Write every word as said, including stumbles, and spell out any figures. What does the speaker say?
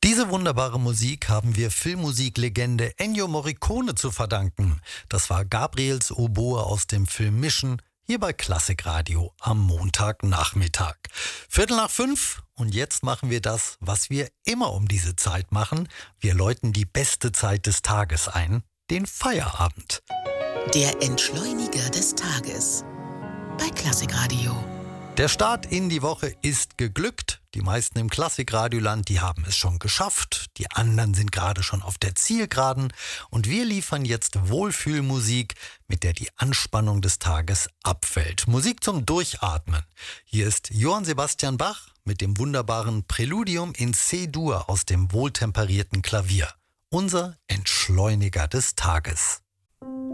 Diese wunderbare Musik haben wir Filmmusiklegende Ennio Morricone zu verdanken. Das war Gabriels Oboe aus dem Film Mission, hier bei Klassikradio am Montagnachmittag. Viertel nach fünf und jetzt machen wir das, was wir immer um diese Zeit machen. Wir läuten die beste Zeit des Tages ein, den Feierabend. Der Entschleuniger des Tages bei Klassikradio. Der Start in die Woche ist geglückt. Die meisten im Klassikradioland, die haben es schon geschafft. Die anderen sind gerade schon auf der Zielgeraden. Und wir liefern jetzt Wohlfühlmusik, mit der die Anspannung des Tages abfällt. Musik zum Durchatmen. Hier ist Johann Sebastian Bach mit dem wunderbaren Präludium in C-Dur aus dem wohltemperierten Klavier. Unser Entschleuniger des Tages.